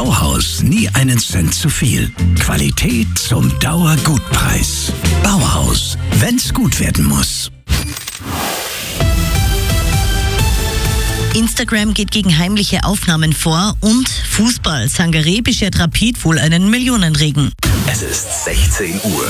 Bauhaus nie einen Cent zu viel. Qualität zum Dauergutpreis. Bauhaus, wenn's gut werden muss. Instagram geht gegen heimliche Aufnahmen vor und Fußball. Sangaré beschert Rapid wohl einen Millionenregen. Es ist 16 Uhr.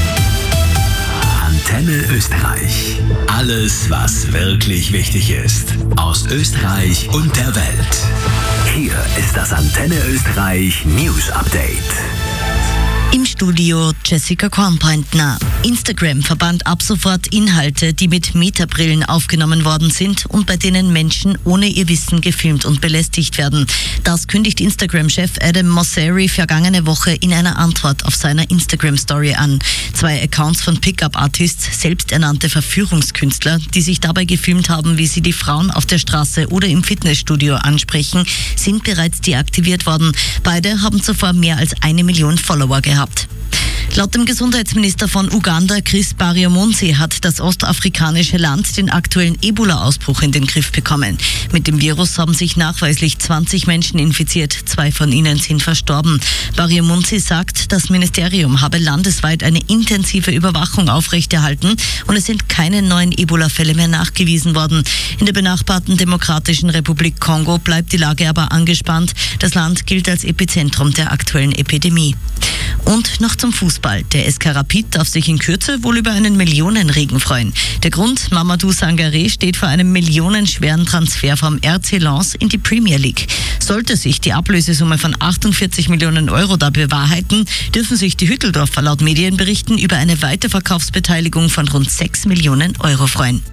Antenne Österreich. Alles, was wirklich wichtig ist. Aus Österreich und der Welt. Hier ist das Antenne Österreich News Update. Im Studio Jessica Kornpointner. Instagram verbannt ab sofort Inhalte, die mit Metabrillen aufgenommen worden sind und bei denen Menschen ohne ihr Wissen gefilmt und belästigt werden. Das kündigt Instagram-Chef Adam Mosseri vergangene Woche in einer Antwort auf seiner Instagram-Story an. 2 Accounts von Pickup-Artists, selbsternannte Verführungskünstler, die sich dabei gefilmt haben, wie sie die Frauen auf der Straße oder im Fitnessstudio ansprechen, sind bereits deaktiviert worden. Beide haben zuvor mehr als 1 Million Follower gehabt. Laut dem Gesundheitsminister von Uganda, Chris Baryomunsi, hat das ostafrikanische Land den aktuellen Ebola-Ausbruch in den Griff bekommen. Mit dem Virus haben sich nachweislich 20 Menschen infiziert, 2 von ihnen sind verstorben. Baryomunsi sagt, das Ministerium habe landesweit eine intensive Überwachung aufrechterhalten und es sind keine neuen Ebola-Fälle mehr nachgewiesen worden. In der benachbarten Demokratischen Republik Kongo bleibt die Lage aber angespannt. Das Land gilt als Epizentrum der aktuellen Epidemie. Und noch zum Fußball. Der SK Rapid darf sich in Kürze wohl über einen Millionenregen freuen. Der Grund, Mamadou Sangaré steht vor einem millionenschweren Transfer vom RC Lens in die Premier League. Sollte sich die Ablösesumme von 48 Millionen Euro da bewahrheiten, dürfen sich die Hütteldorfer laut Medienberichten über eine Weiterverkaufsbeteiligung von rund 6 Millionen Euro freuen.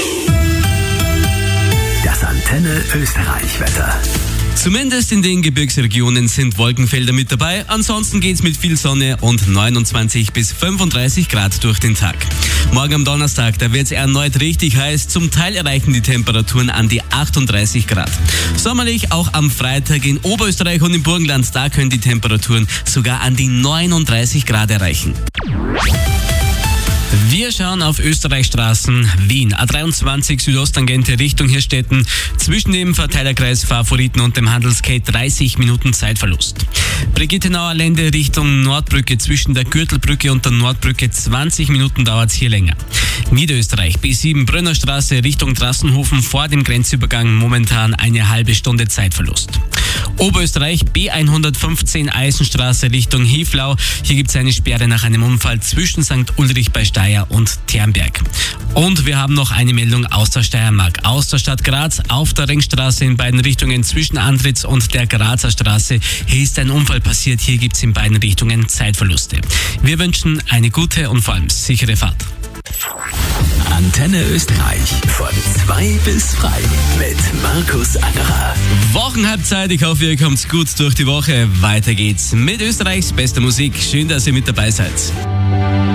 Das Antenne Österreich Wetter. Zumindest in den Gebirgsregionen sind Wolkenfelder mit dabei. Ansonsten geht's mit viel Sonne und 29 bis 35 Grad durch den Tag. Morgen am Donnerstag, da wird's erneut richtig heiß. Zum Teil erreichen die Temperaturen an die 38 Grad. Sommerlich auch am Freitag in Oberösterreich und im Burgenland. Da können die Temperaturen sogar an die 39 Grad erreichen. Wir schauen auf Österreichstraßen. Wien, A23 Südosttangente Richtung Hirstetten. Zwischen dem Verteilerkreis Favoriten und dem Handelsgate 30 Minuten Zeitverlust. Brigittenauer Lände Richtung Nordbrücke. Zwischen der Gürtelbrücke und der Nordbrücke 20 Minuten dauert es hier länger. Niederösterreich, B7 Brönnerstraße Richtung Trassenhofen vor dem Grenzübergang. Momentan eine halbe Stunde Zeitverlust. Oberösterreich, B115 Eisenstraße Richtung Hieflau. Hier gibt es eine Sperre nach einem Unfall zwischen St. Ulrich bei Steyr und Ternberg. Und wir haben noch eine Meldung aus der Steiermark. Aus der Stadt Graz auf der Ringstraße in beiden Richtungen zwischen Antritts und der Grazer Straße. Hier ist ein Unfall passiert. Hier gibt es in beiden Richtungen Zeitverluste. Wir wünschen eine gute und vor allem sichere Fahrt. Antenne Österreich von 2 bis 3 mit Markus Angerer. Wochenhalbzeit, ich hoffe, ihr kommt gut durch die Woche. Weiter geht's mit Österreichs bester Musik. Schön, dass ihr mit dabei seid.